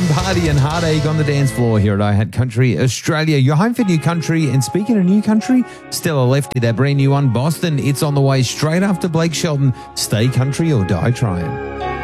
Party and Heartache on the dance floor here at iHat Country Australia. Your home for new country. And speaking of new country, Stella Lefty, that brand new one, Boston. It's on the way straight after Blake Shelton. Stay country or die trying.